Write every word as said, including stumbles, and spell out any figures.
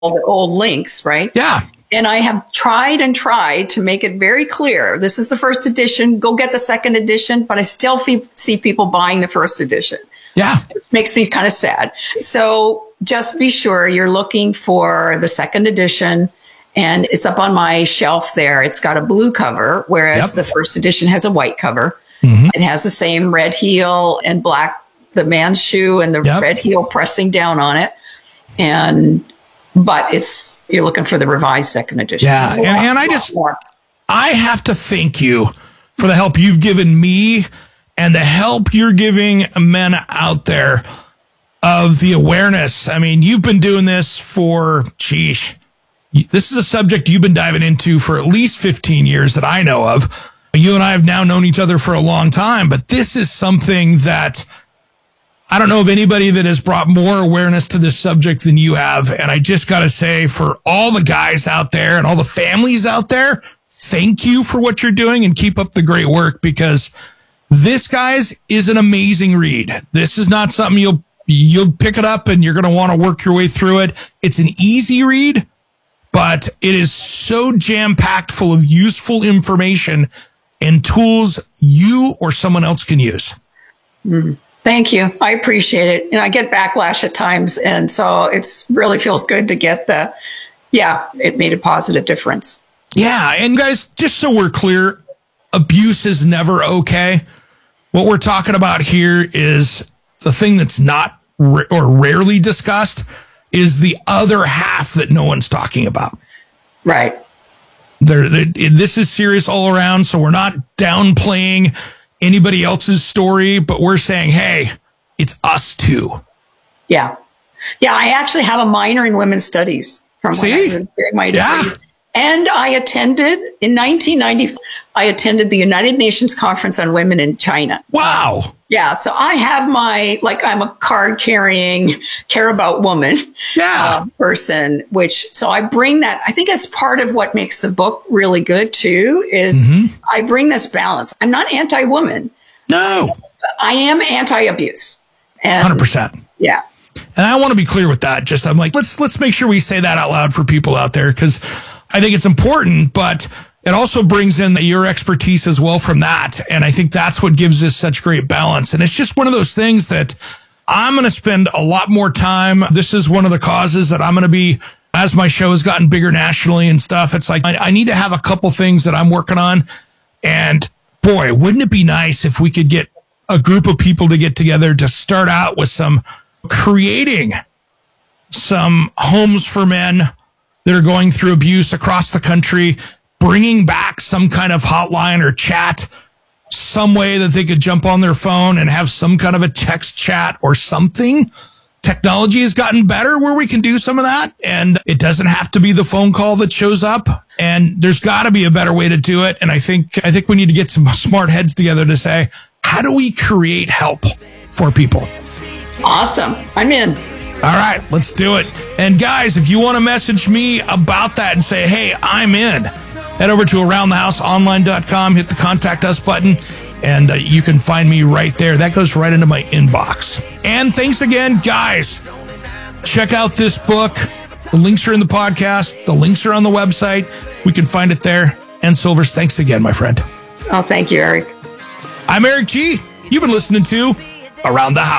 all the old links, right? Yeah. And I have tried and tried to make it very clear. This is the first edition. Go get the second edition. But I still fe- see people buying the first edition. Yeah. It makes me kind of sad. So just be sure you're looking for the second edition. And it's up on my shelf there. It's got a blue cover, whereas Yep. the first edition has a white cover. Mm-hmm. It has the same red heel and black, the man's shoe and the Yep. red heel pressing down on it. And But it's, you're looking for the revised second edition. Yeah. And, and I just, I have to thank you for the help you've given me and the help you're giving men out there of the awareness. I mean, you've been doing this for, geez, this is a subject you've been diving into for at least fifteen years that I know of. You and I have now known each other for a long time, but this is something that I don't know of anybody that has brought more awareness to this subject than you have. And I just got to say, for all the guys out there and all the families out there, thank you for what you're doing and keep up the great work, because this, guys, is an amazing read. This is not something you'll, you'll pick it up and you're going to want to work your way through it. It's an easy read, but it is so jam-packed full of useful information and tools you or someone else can use. Mm. Thank you. I appreciate it. And I get backlash at times. And so it's really feels good to get the, yeah, it made a positive difference. Yeah. And guys, just so we're clear, abuse is never okay. What we're talking about here is the thing that's not ra- or rarely discussed is the other half that no one's talking about. Right. There, this is serious all around. So we're not downplaying anybody else's story, but we're saying, hey, it's us too. Yeah. Yeah. I actually have a minor in women's studies from when I was doing my yeah. degrees. And I attended in nineteen ninety, I attended the United Nations Conference on Women in China. Wow. Yeah. So I have my, like, I'm a card carrying, care about woman yeah. uh, person, which, so I bring that. I think that's part of what makes the book really good too, is mm-hmm. I bring this balance. I'm not anti-woman. No. I am anti-abuse. And, one hundred percent. Yeah. And I want to be clear with that. Just, I'm like, let's, let's make sure we say that out loud for people out there, because I think it's important, but it also brings in your expertise as well from that. And I think that's what gives this such great balance. And it's just one of those things that I'm going to spend a lot more time. This is one of the causes that I'm going to be, as my show has gotten bigger nationally and stuff. It's like, I, I need to have a couple things that I'm working on. And boy, wouldn't it be nice if we could get a group of people to get together to start out with some creating some homes for men that are going through abuse across the country, bringing back some kind of hotline or chat, some way that they could jump on their phone and have some kind of a text chat or something. Technology has gotten better where we can do some of that, and it doesn't have to be the phone call that shows up. And there's got to be a better way to do it. And I think I think we need to get some smart heads together to say, how do we create help for people? Awesome. I'm in. All right, let's do it. And guys, if you want to message me about that and say, hey, I'm in, head over to around the house online dot com, hit the contact us button, and uh, you can find me right there. That goes right into my inbox. And thanks again, guys. Check out this book. The links are in the podcast. The links are on the website. We can find it there. And Silvers, thanks again, my friend. Oh, thank you, Eric. I'm Eric G. You've been listening to Around the House.